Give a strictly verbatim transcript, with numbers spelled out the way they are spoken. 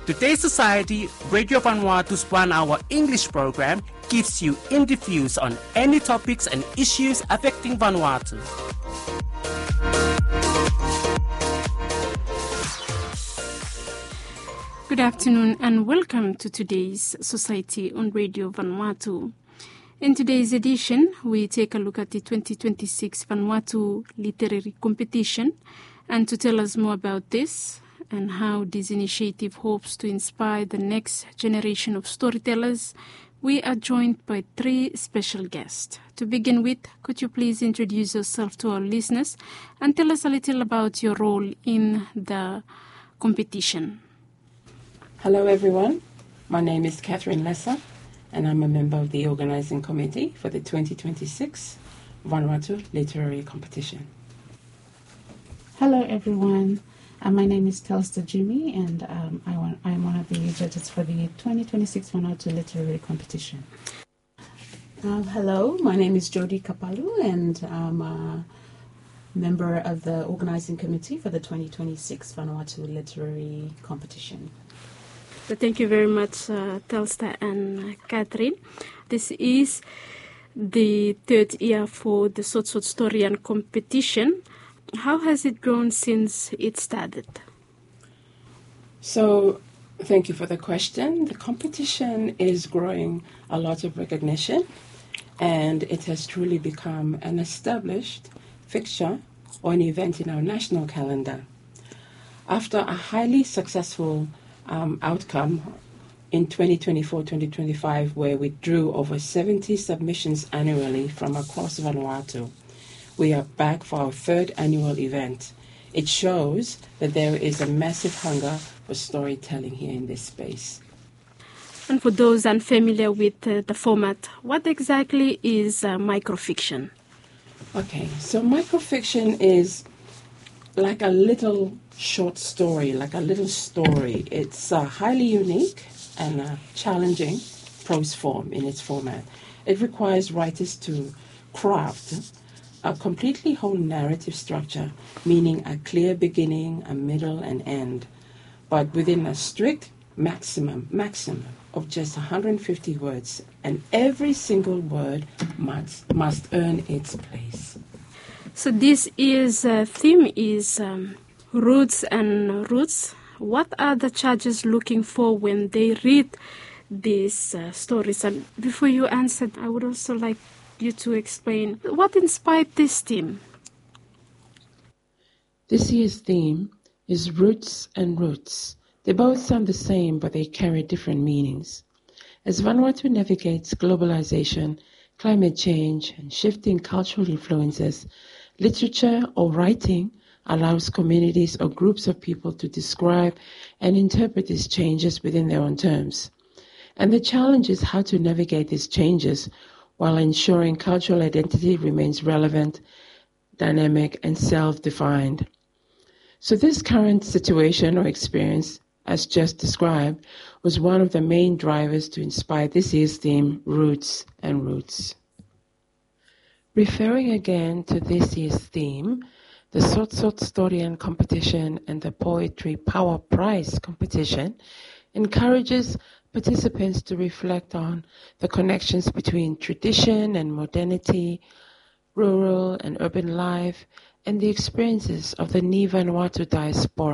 Today's Society, Radio Vanuatu's one-hour English program gives you in-depth views on any topics and issues affecting Vanuatu. Good afternoon and welcome to today's Society on Radio Vanuatu. In today's edition, we take a look at the twenty twenty-six Vanuatu Literary Competition, and to tell us more about this and how this initiative hopes to inspire the next generation of storytellers, we are joined by three special guests. To begin with, could you please introduce yourself to our listeners and tell us a little about your role in the competition? Hello everyone, my name is Catherine Lesser and I'm a member of the organizing committee for the twenty twenty-six Vanuatu Literary Competition. Hello everyone, uh, my name is Telstar Jimmy and um, I want, I'm one of the judges for the twenty twenty-six Vanuatu Literary Competition. Uh, hello, my name is Jody Kapalu and I'm a member of the organizing committee for the twenty twenty-six Vanuatu Literary Competition. So thank you very much, uh, Telstar and uh, Catherine. This is the third year for the Sot Sot Storian competition. How has it grown since it started? So, thank you for the question. The competition is growing a lot of recognition and it has truly become an established fixture or an event in our national calendar. After a highly successful um, outcome in twenty twenty-four twenty twenty-five, where we drew over seventy submissions annually from across Vanuatu, we are back for our third annual event. It shows that there is a massive hunger for storytelling here in this space. And for those unfamiliar with uh, the format, what exactly is uh, microfiction? Okay, so microfiction is like a little short story, like a little story. It's uh, highly unique and uh, challenging prose form in its format. It requires writers to craft a completely whole narrative structure, meaning a clear beginning, a middle, and end, but within a strict maximum, maximum of just one hundred fifty words, and every single word must, must earn its place. So this is uh, theme is um, roots and roots. What are the judges looking for when they read these uh, stories? And before you answer, I would also like you to explain what inspired this theme. This year's theme is roots and roots. They both sound the same, but they carry different meanings. As Vanuatu navigates globalization, climate change, and shifting cultural influences, literature or writing allows communities or groups of people to describe and interpret these changes within their own terms. And the challenge is how to navigate these changes while ensuring cultural identity remains relevant, dynamic, and self-defined. So this current situation or experience, as just described, was one of the main drivers to inspire this year's theme, Roots and Roots. Referring again to this year's theme, the Sot Sot Storian competition and the Poetry Power Prize competition encourages participants to reflect on the connections between tradition and modernity, rural and urban life, and the experiences of the Ni Vanuatu diaspora.